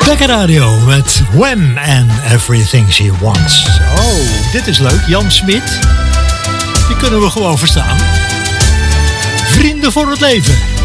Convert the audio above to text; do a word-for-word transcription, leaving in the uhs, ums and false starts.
Lekker radio met Wham and Everything She Wants. Oh, dit is leuk. Jan Smit. Die kunnen we gewoon verstaan. Vrienden voor het leven.